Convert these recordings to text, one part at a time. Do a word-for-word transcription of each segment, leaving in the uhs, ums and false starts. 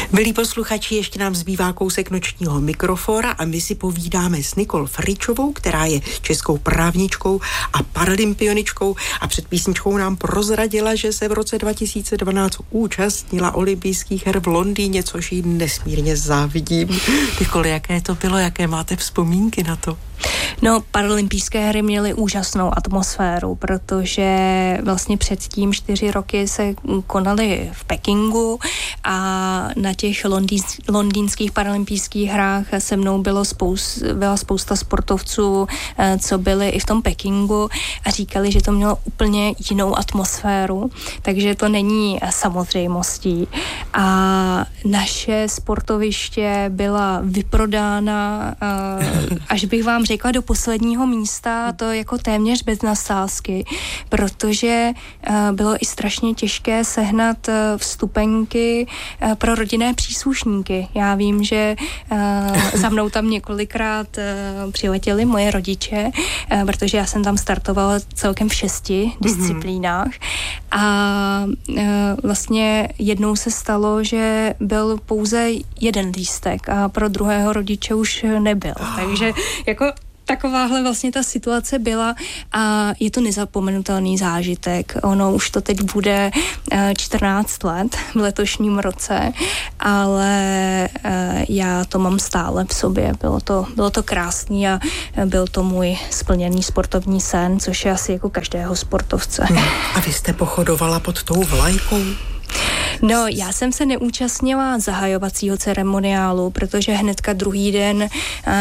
Milí posluchači, ještě nám zbývá kousek nočního mikrofóra a my si povídáme s Nikol Fričovou, která je českou právničkou a paralympioničkou a před písničkou nám prozradila, že se v roce dva tisíce dvanáct účastnila olympijských her v Londýně, což jí nesmírně závidím. Nikol, jaké to bylo, jaké máte vzpomínky na to? No, paralympijské hry měly úžasnou atmosféru, protože vlastně předtím čtyři roky se konaly v Pekingu a na těch londýn, londýnských paralympijských hrách se mnou bylo spoust, byla spousta sportovců, co byli i v tom Pekingu a říkali, že to mělo úplně jinou atmosféru, takže to není samozřejmostí. A naše sportoviště byla vyprodána, až bych vám řekla, do posledního místa, to jako téměř bez nasázky, protože uh, bylo i strašně těžké sehnat uh, vstupenky uh, pro rodinné příslušníky. Já vím, že uh, za mnou tam několikrát uh, přiletěli moje rodiče, uh, protože já jsem tam startovala celkem v šesti disciplínách a uh, vlastně jednou se stalo, že byl pouze jeden lístek a pro druhého rodiče už nebyl. Takže jako takováhle vlastně ta situace byla a je to nezapomenutelný zážitek. Ono už to teď bude čtrnáct let v letošním roce, ale já to mám stále v sobě. Bylo to, bylo to krásný a byl to můj splněný sportovní sen, což je asi jako každého sportovce. A vy jste pochodovala pod tou vlajkou? No, já jsem se neúčastnila zahajovacího ceremoniálu, protože hnedka druhý den uh,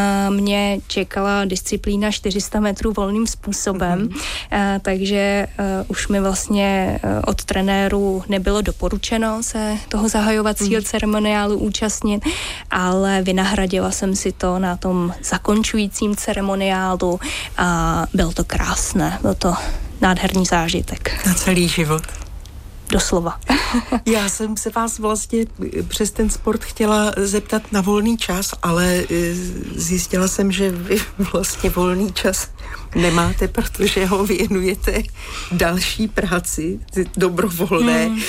mě čekala disciplína čtyři sta metrů volným způsobem, mm-hmm. uh, takže uh, už mi vlastně uh, od trenérů nebylo doporučeno se toho zahajovacího mm. ceremoniálu účastnit, ale vynahradila jsem si to na tom zakončujícím ceremoniálu a bylo to krásné, byl to nádherný zážitek. Na celý život. Doslova. Já jsem se vás vlastně přes ten sport chtěla zeptat na volný čas, ale zjistila jsem, že vy vlastně volný čas nemáte, protože ho věnujete další práci, dobrovolné. Hmm.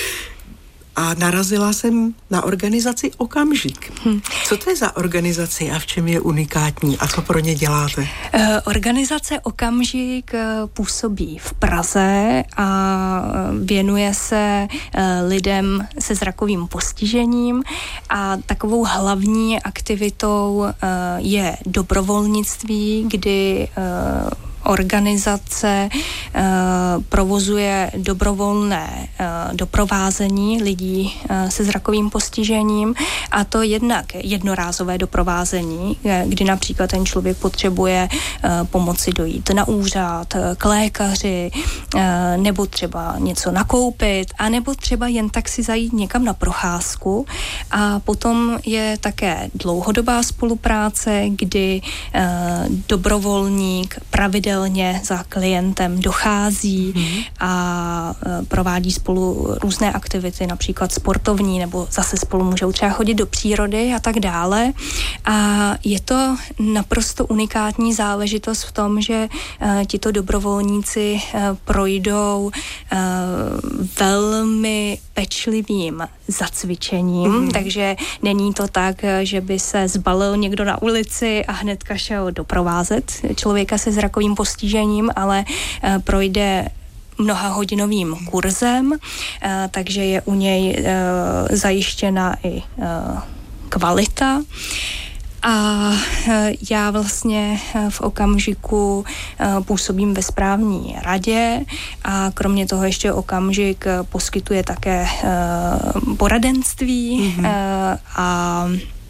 A narazila jsem na organizaci Okamžik. Hmm. Co to je za organizaci a v čem je unikátní a co pro ně děláte? Uh, organizace Okamžik uh, působí v Praze a věnuje se uh, lidem se zrakovým postižením a takovou hlavní aktivitou uh, je dobrovolnictví, kdy uh, organizace uh, provozuje dobrovolné uh, doprovázení lidí uh, se zrakovým postižením a to jednak jednorázové doprovázení, kdy například ten člověk potřebuje uh, pomoci dojít na úřad, k lékaři, uh, nebo třeba něco nakoupit, a nebo třeba jen tak si zajít někam na procházku. A potom je také dlouhodobá spolupráce, kdy uh, dobrovolník pravidelně za klientem dochází hmm. a e, provádí spolu různé aktivity, například sportovní, nebo zase spolu můžou třeba chodit do přírody a tak dále. A je to naprosto unikátní záležitost v tom, že e, tito dobrovolníci e, projdou e, velmi pečlivým zacvičením, mm. takže není to tak, že by se zbalil někdo na ulici a hnedka šel doprovázet člověka se zrakovým postižením, ale uh, projde mnohahodinovým kurzem, uh, takže je u něj uh, zajištěna i uh, kvalita. A já vlastně v Okamžiku působím ve správní radě a kromě toho ještě Okamžik poskytuje také poradenství mm-hmm. a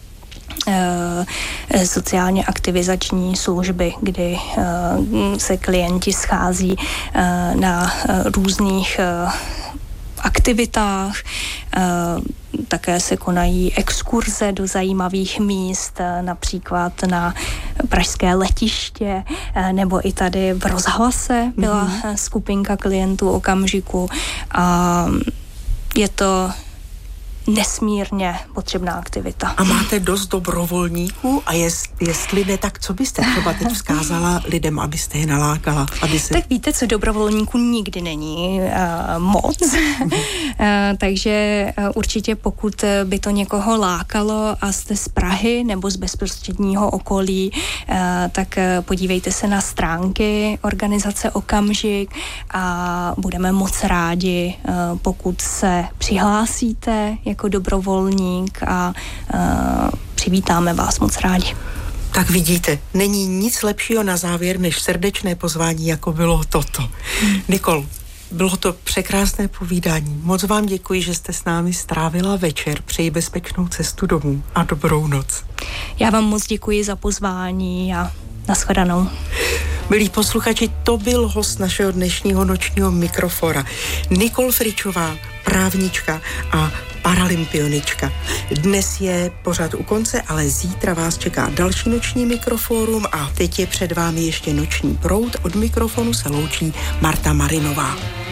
sociálně aktivizační služby, kdy se klienti schází na různých aktivitách. Také se konají exkurze do zajímavých míst, například na pražské letiště, nebo i tady v Rozhlase byla mm-hmm. skupinka klientů Okamžiku. A je to nesmírně potřebná aktivita. A máte dost dobrovolníků a jest, jestli ne, tak co byste třeba teď vzkázala lidem, abyste je nalákala? Aby se... Tak víte, co dobrovolníků nikdy není uh, moc, uh, takže uh, určitě pokud by to někoho lákalo a jste z Prahy nebo z bezprostředního okolí, uh, tak uh, podívejte se na stránky organizace Okamžik a budeme moc rádi, uh, pokud se přihlásíte jako dobrovolník a uh, přivítáme vás moc rádi. Tak vidíte, není nic lepšího na závěr, než srdečné pozvání, jako bylo toto. Hmm. Nikol, bylo to překrásné povídání. Moc vám děkuji, že jste s námi strávila večer. Přeji bezpečnou cestu domů a dobrou noc. Já vám moc děkuji za pozvání a nashledanou. Milí posluchači, to byl host našeho dnešního nočního mikrofora. Nikol Fričová, právnička a paralympionička. Dnes je pořád u konce, ale zítra vás čeká další noční mikrofórum a teď je před vámi ještě noční proud. Od mikrofonu se loučí Marta Marinová.